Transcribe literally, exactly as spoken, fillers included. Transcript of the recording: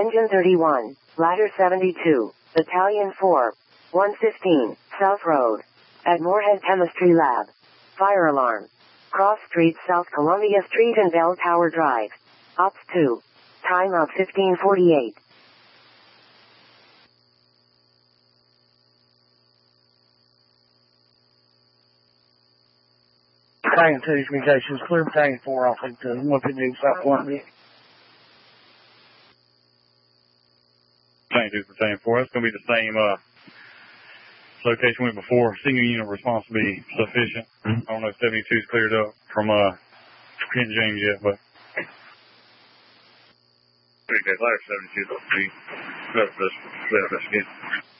Engine thirty-one, Ladder seventy-two, Battalion four, one fifteen, South Road. At Moorhead Chemistry Lab. Fire alarm. Cross Street, South Columbia Street and Bell Tower Drive. Ops two. Time of fifteen forty-eight. Battalion two communications, clear Battalion four off into one fifty South Columbia. Battalion two, Battalion four, that's going to be the same uh, location we went before. Single unit response will be sufficient. Mm-hmm. I don't know if seventy-two is cleared up from uh, Kent James yet, but. Okay, Ladder seventy-two, that's the investigation.